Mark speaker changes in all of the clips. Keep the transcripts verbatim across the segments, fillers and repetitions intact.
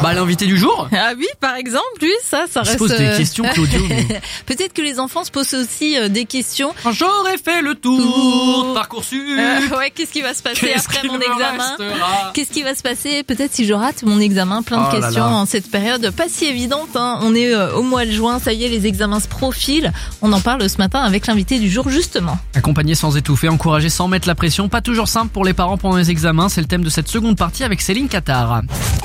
Speaker 1: Bah, l'invité du jour.
Speaker 2: Ah oui, par exemple, oui, ça, ça
Speaker 1: Il
Speaker 2: reste...
Speaker 1: se pose des questions, Claudio. mais-
Speaker 2: Peut-être que les enfants se posent aussi euh, des questions.
Speaker 1: Quand j'aurais fait le tour
Speaker 2: Tour.
Speaker 1: de Parcoursup,
Speaker 2: Euh, ouais, qu'est-ce qui va se passer
Speaker 1: qu'est-ce
Speaker 2: après
Speaker 1: qu'il
Speaker 2: mon
Speaker 1: me
Speaker 2: examen?
Speaker 1: restera
Speaker 2: Qu'est-ce qui va se passer peut-être si je rate mon examen? Plein de
Speaker 1: Oh là
Speaker 2: questions
Speaker 1: là.
Speaker 2: en cette période pas si évidente. Hein. On est euh, au mois de juin, ça y est, les examens se profilent. On en parle ce matin avec l'invité du jour justement.
Speaker 1: Accompagner sans étouffer, encourager sans mettre la pression, pas toujours simple pour les parents pendant les examens, c'est le thème de cette seconde partie avec Céline Cattard.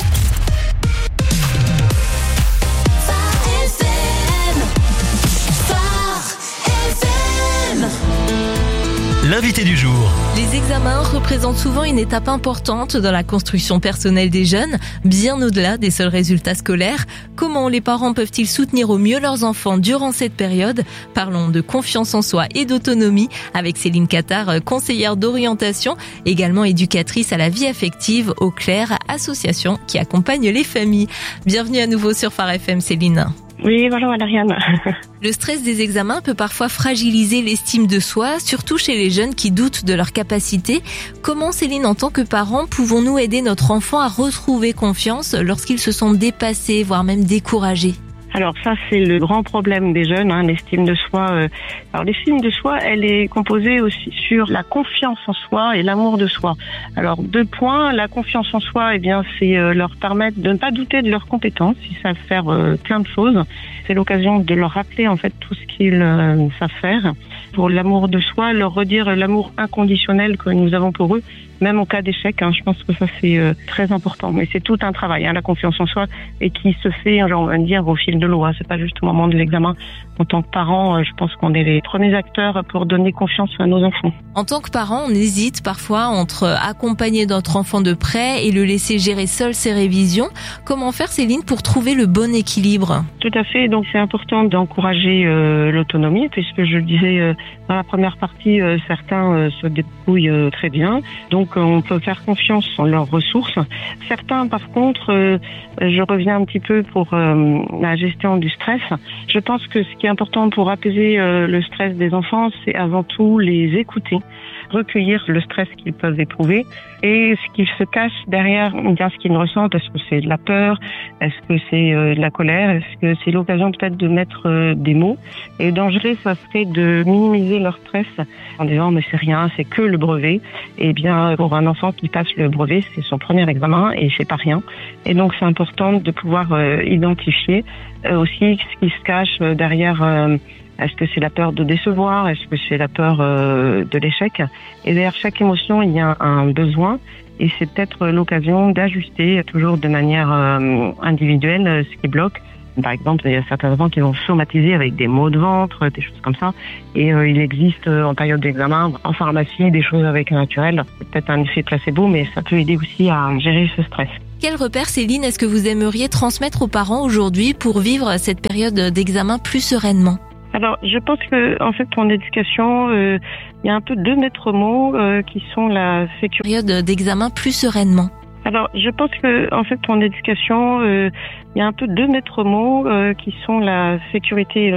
Speaker 3: L'invité du jour.
Speaker 2: Les examens représentent souvent une étape importante dans la construction personnelle des jeunes, bien au-delà des seuls résultats scolaires. Comment les parents peuvent-ils soutenir au mieux leurs enfants durant cette période? Parlons de confiance en soi et d'autonomie avec Céline Cattard, conseillère d'orientation, également éducatrice à la vie affective au Clair, association qui accompagne les familles. Bienvenue à nouveau sur Phare F M, Céline.
Speaker 4: Oui, bonjour Adriane.
Speaker 2: Le stress des examens peut parfois fragiliser l'estime de soi, surtout chez les jeunes qui doutent de leurs capacités. Comment, Céline, en tant que parents, pouvons-nous aider notre enfant à retrouver confiance lorsqu'ils se sont dépassés, voire même découragés?
Speaker 4: Alors ça, c'est le grand problème des jeunes, hein, l'estime de soi. Euh, alors l'estime de soi, elle est composée aussi sur la confiance en soi et l'amour de soi. Alors deux points, la confiance en soi, eh bien, c'est euh, leur permettre de ne pas douter de leurs compétences, ils savent faire euh, plein de choses. C'est l'occasion de leur rappeler en fait tout ce qu'ils euh, savent faire. Pour l'amour de soi, leur redire l'amour inconditionnel que nous avons pour eux, même en cas d'échec. Hein, je pense que ça c'est euh, très important. Mais c'est tout un travail, hein, la confiance en soi, et qui se fait, on va dire, au fil de l'eau. Hein. C'est pas juste au moment de l'examen. En tant que parents, euh, je pense qu'on est les premiers acteurs pour donner confiance à nos enfants.
Speaker 2: En tant que parent, on hésite parfois entre accompagner notre enfant de près et le laisser gérer seul ses révisions. Comment faire, Céline, pour trouver le bon équilibre?
Speaker 4: Tout à fait. Donc c'est important d'encourager euh, l'autonomie, puisque je le disais euh, dans la première partie, euh, certains euh, se débrouillent euh, très bien. Donc euh, on peut faire confiance en leurs ressources. Certains, par contre, euh, je reviens un petit peu pour euh, la gestion du stress. Je pense que ce qui est important pour apaiser euh, le stress des enfants, c'est avant tout les écouter, recueillir le stress qu'ils peuvent éprouver et ce qui se cache derrière, bien ce qu'ils ressentent. Est-ce que c'est de la peur? Est-ce que c'est euh, de la colère? Est-ce que c'est l'occasion peut-être de mettre euh, des mots? Et dangereux, ça serait de minimiser leur stress en disant mais c'est rien, c'est que le brevet. Et bien pour un enfant qui passe le brevet, c'est son premier examen et c'est pas rien. Et donc c'est important de pouvoir euh, identifier euh, aussi ce qui se cache euh, derrière. Euh, Est-ce que c'est la peur de décevoir? Est-ce que c'est la peur euh, de l'échec? Et derrière chaque émotion, il y a un besoin et c'est peut-être l'occasion d'ajuster toujours de manière euh, individuelle euh, ce qui bloque. Par exemple, il y a certains enfants qui vont somatiser avec des maux de ventre, des choses comme ça. Et euh, il existe euh, en période d'examen, en pharmacie, des choses avec un naturel. C'est peut-être un effet placebo, mais ça peut aider aussi à gérer ce stress.
Speaker 2: Quel repère, Céline, est-ce que vous aimeriez transmettre aux parents aujourd'hui pour vivre cette période d'examen plus sereinement?
Speaker 4: Alors, je pense que, en fait, en éducation, euh, il y a un peu deux maîtres mots euh, qui sont la sécurité.
Speaker 2: Période d'examen plus sereinement.
Speaker 4: Alors, je pense que, en fait, en éducation, euh, il y a un peu deux maîtres mots euh, qui sont la sécurité.